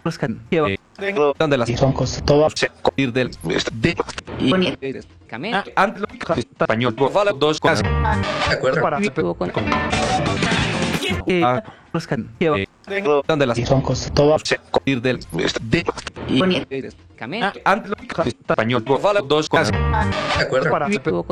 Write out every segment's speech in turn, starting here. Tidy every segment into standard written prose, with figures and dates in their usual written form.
buscan, lleva, donde las troncos todas ir del de ant español vala dos cosas de acuerdo para buscan, lleva, donde las troncos todas ir del de ant español vala dos cosas de acuerdo para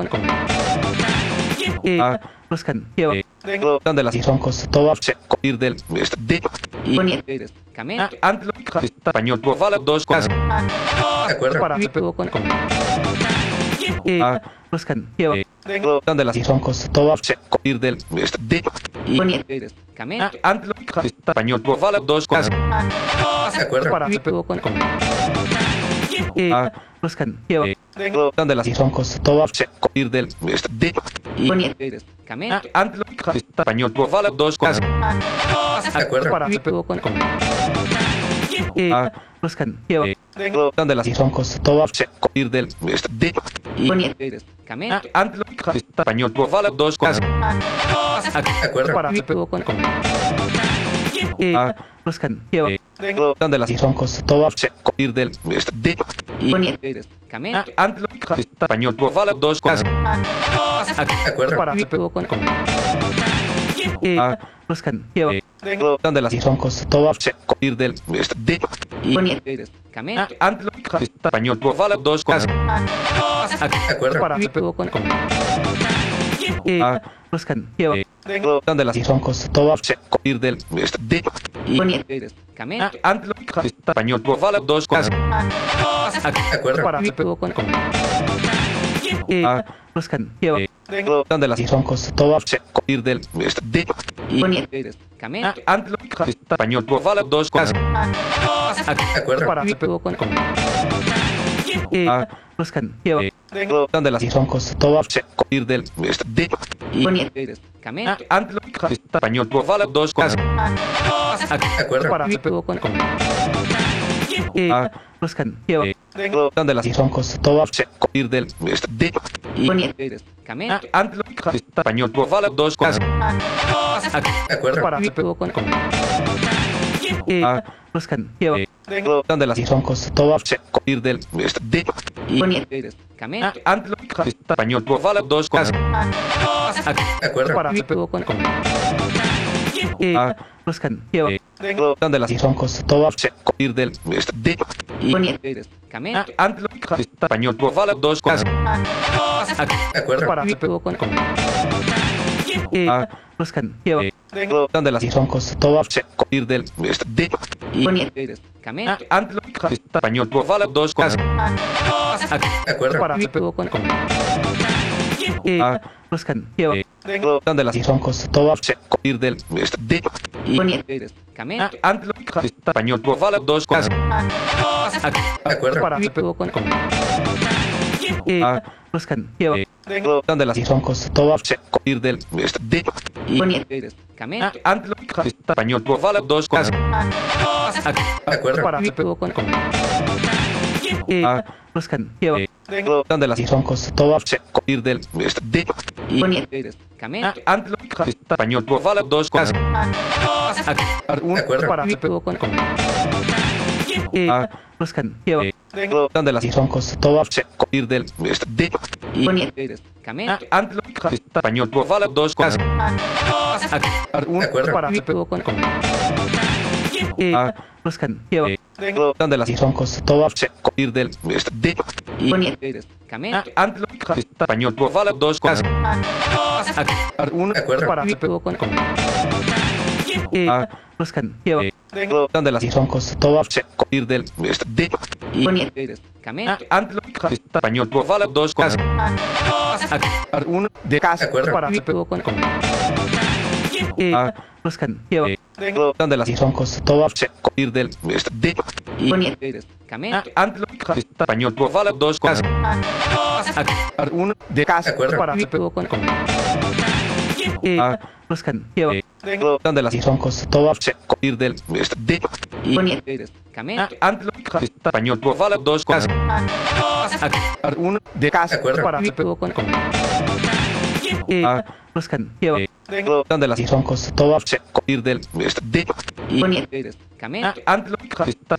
buscan, lleva, donde las troncos todas ir del de ant español vala dos cosas de acuerdo para buscan, lleva, donde las troncos todas ir del de ant español vala dos cosas de acuerdo para buscan, lleva, donde las troncos todas ir del de ant español vala dos cosas de acuerdo para buscan, lleva, donde las troncos todas ir del de ant español vala dos cosas de acuerdo para buscan, lleva, donde las troncos todas ir del de ant español vala dos cosas de acuerdo para buscan, lleva, donde las troncos todas ir del de ant español vala dos cosas de acuerdo para buscan, lleva, donde las troncos todas ir del de ant español vala dos cosas de acuerdo para buscan, lleva, donde las troncos todas ir del de ant español vala dos cosas de acuerdo para buscan, lleva, donde las troncos todas ir del de ant español vala dos cosas de acuerdo para buscan, lleva, donde las troncos todas ir del de ant español vala dos cosas de acuerdo para buscan, lleva, donde las troncos todas ir del de ant español vala dos cosas de acuerdo para buscan, lleva, donde las troncos todas ir del de ant español vala dos cosas de acuerdo para buscan, lleva, donde las troncos todas ir del de ant español vala dos cosas de acuerdo para buscan, lleva, donde las troncos todas ir del de ant español vala dos cosas de acuerdo para buscan, lleva, donde las troncos todas ir del de ant español vala dos cosas de acuerdo para buscan, lleva, donde las troncos todas ir del de ant español vala dos cosas de acuerdo para buscan, lleva, donde las troncos todas ir del de ant español vala dos cosas de acuerdo para buscan, lleva, donde las troncos todas ir del de ant español vala dos cosas de acuerdo para buscan, lleva, donde las troncos todas ir del de ant español vala dos cosas de acuerdo para buscan, lleva, donde las troncos todas ir del de ant español vala dos cosas de acuerdo para buscan, lleva, donde las troncos todas ir del de ant español vala dos cosas de acuerdo para buscan, lleva, donde las troncos todas ir del de ant